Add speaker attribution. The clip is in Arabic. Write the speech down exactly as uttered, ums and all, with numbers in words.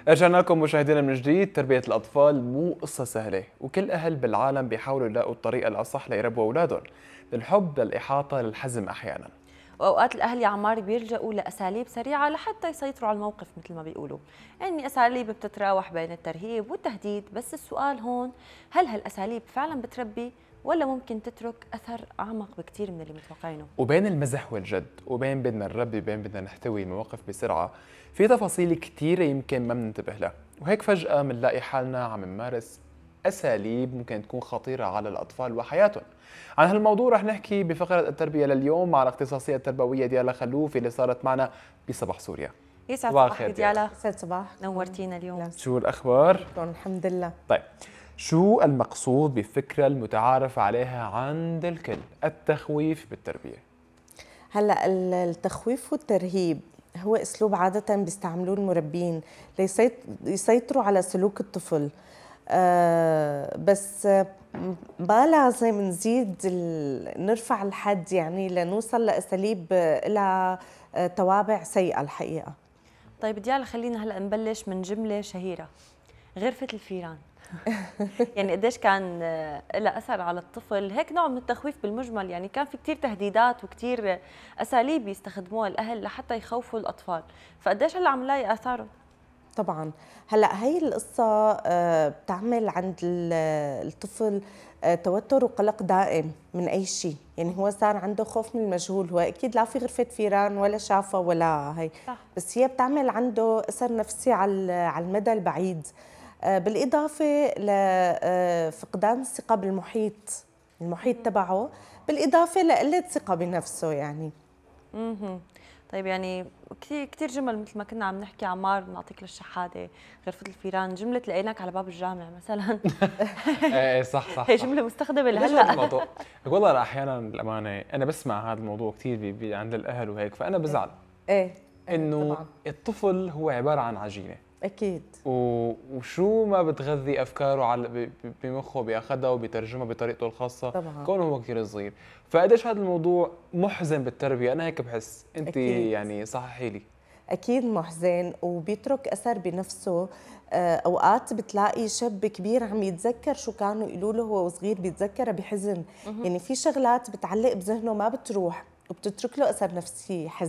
Speaker 1: رجعنا لكم مشاهدينا من جديد. تربية الأطفال مو قصة سهلة، وكل أهل بالعالم بيحاولوا يلاقوا الطريقة الأصح ليربوا أولادهم، للحب للإحاطة للحزم أحيانا.
Speaker 2: واوقات الاهل يا عمار بيلجأوا لاساليب سريعه لحتى يسيطروا على الموقف مثل ما بيقولوا، يعني اساليب بتتراوح بين الترهيب والتهديد، بس السؤال هون هل هالاساليب فعلا بتربي ولا ممكن تترك اثر اعمق بكثير من اللي متوقعينه؟
Speaker 1: وبين المزح والجد، وبين بدنا نربي، بين بدنا نحتوي المواقف بسرعة، في تفاصيل كثيرة يمكن ما بننتبه لها، وهيك فجأة بنلاقي حالنا عم نمارس أساليب ممكن تكون خطيرة على الأطفال وحياتهم. عن هالموضوع رح نحكي بفقرة التربية لليوم مع الاختصاصية التربوية ديالا خلوف اللي صارت معنا بصباح سوريا.
Speaker 2: يسعد
Speaker 1: صباح
Speaker 2: صباحك
Speaker 1: الخير
Speaker 2: ديالا.
Speaker 3: يسعد صباح،
Speaker 2: نورتينا اليوم.
Speaker 1: شو الأخبار؟
Speaker 3: الحمد لله.
Speaker 1: طيب، شو المقصود بالفكرة المتعارف عليها عند الكل، التخويف بالتربية؟
Speaker 3: هلا التخويف والترهيب هو اسلوب عاده بيستعملوه المربين ليسيطروا على سلوك الطفل، آه بس ما لازم نزيد نرفع الحد يعني لنوصل لاساليب لها توابع سيئه الحقيقه.
Speaker 2: طيب ديالا، خلينا هلا نبلش من جمله شهيره، غرفه الفيران. يعني قديش كان لها اثر على الطفل هيك نوع من التخويف بالمجمل؟ يعني كان في كثير تهديدات وكثير اساليب يستخدموها الاهل لحتى يخوفوا الاطفال، فقديش هلا عم نلاقي اثاره؟
Speaker 3: طبعا هلا هي القصه بتعمل عند الطفل توتر وقلق دائم من اي شيء، يعني هو صار عنده خوف من المجهول، هو اكيد لا في غرفه فيران ولا شافها ولا هي، بس هي بتعمل عنده اثر نفسي على على المدى البعيد، بالاضافه لفقدان الثقه بالمحيط المحيط تبعه، بالاضافه لقله ثقه بنفسه يعني.
Speaker 2: اها طيب، يعني كثير كثير جمل مثل ما كنا عم نحكي عمار، بنعطيك للشحاده، غرفه الفيران، جمله لقيناك على باب الجامع مثلا.
Speaker 1: ايه صح صح
Speaker 2: هي جمله مستخدمه
Speaker 1: ليش
Speaker 2: لهلا.
Speaker 1: الموضوع؟ والله احيانا الامانه انا بسمع هذا الموضوع كثير بي بي عند الاهل وهيك، فانا بزعل.
Speaker 3: ايه
Speaker 1: انه
Speaker 3: طبعا
Speaker 1: الطفل هو عباره عن عجينه،
Speaker 3: اكيد،
Speaker 1: وشو ما بتغذي افكاره على بمخه بياخذها وبيترجمها بطريقته الخاصه
Speaker 3: طبعا.
Speaker 1: كونه هو كثير صغير. فقديش هذا الموضوع محزن بالتربيه، انا هيك بحس. انت
Speaker 3: أكيد.
Speaker 1: يعني صححي لي.
Speaker 3: اكيد محزن وبيترك اثر بنفسه. اوقات بتلاقي شاب كبير عم يتذكر شو كانوا يقولوا له وهو صغير، بيتذكرها بحزن، يعني في شغلات بتعلق بذهنه ما بتروح وبتترك له اثر نفسي حزين.